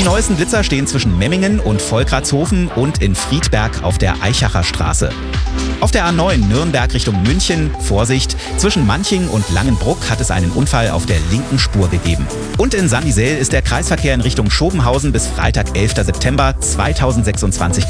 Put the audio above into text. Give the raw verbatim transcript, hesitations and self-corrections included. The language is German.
Die neuesten Blitzer stehen zwischen Memmingen und Volkratshofen und in Friedberg auf der Eichacher Straße. Auf der A neun Nürnberg Richtung München, Vorsicht, zwischen Manching und Langenbruck hat es einen Unfall auf der linken Spur gegeben. Und in Sannisel ist der Kreisverkehr in Richtung Schobenhausen bis Freitag, elfter September zweitausendsechsundzwanzig